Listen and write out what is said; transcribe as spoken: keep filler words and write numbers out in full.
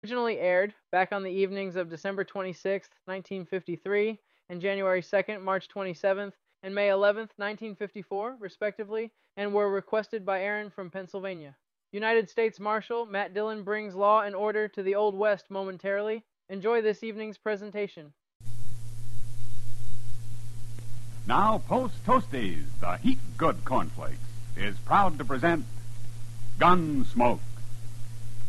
Originally aired back on the evenings of December twenty-sixth, nineteen fifty-three, and January second, March twenty-seventh, and May eleventh, nineteen fifty-four, respectively, and were requested by Aaron from Pennsylvania. United States Marshal Matt Dillon brings law and order to the Old West momentarily. Enjoy this evening's presentation. Now, Post Toasties, the heat good cornflakes, is proud to present Gunsmoke.